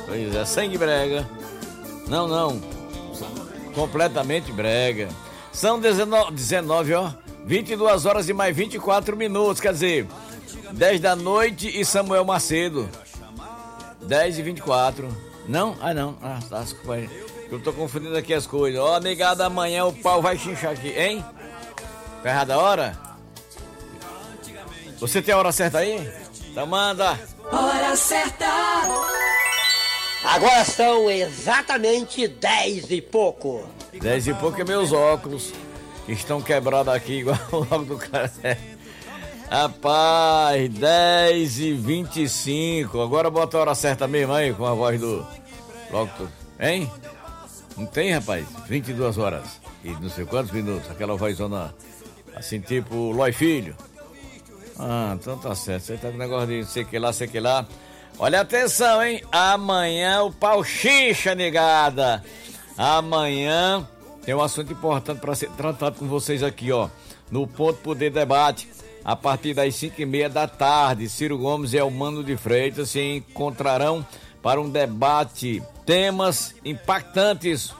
Pois é, sangue brega. Não. Completamente brega. São 19, ó. 22 horas e mais 24 minutos. Quer dizer, 10 da noite e Samuel Macedo. 10h24. Não? Não. Tá, desculpa aí. Eu tô confundindo aqui as coisas. Ó, negada, amanhã o pau vai chinchar aqui, hein? Tá errada a hora? Você tem a hora certa aí? Então manda. Hora certa. Agora são exatamente 10 e pouco. 10 e pouco é meus óculos, que estão quebrados aqui, igual o óculos do cara. Rapaz, 10h25. Agora bota a hora certa mesmo aí, com a voz do locutor. Hein? Não tem, rapaz? 22 horas e não sei quantos minutos. Aquela vozona assim, tipo Lói Filho. Então tá certo. Você tá com negócio de sei que lá. Olha, atenção, hein? Amanhã o pau xixa, negada. Amanhã tem um assunto importante para ser tratado com vocês aqui, ó. No Ponto Poder Debate, a partir das 5h30 da tarde. Ciro Gomes e Elmano de Freitas se encontrarão para um debate. Temas impactantes,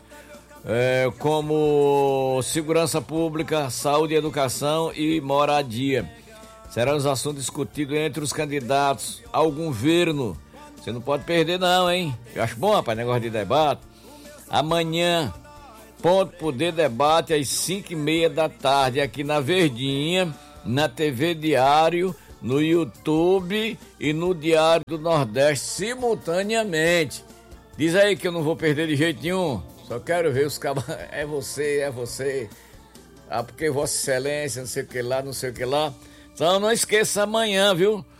como segurança pública, saúde e educação e moradia. Serão os assuntos discutidos entre os candidatos ao governo. Você não pode perder não, hein? Eu acho bom, rapaz, negócio de debate. Amanhã, Ponto Poder Debate às 5h30 da tarde, aqui na Verdinha, na TV Diário, no YouTube e no Diário do Nordeste, simultaneamente. Diz aí que eu não vou perder de jeito nenhum. Só quero ver os cabos. É você. Porque Vossa Excelência, não sei o que lá. Então não esqueça amanhã, viu?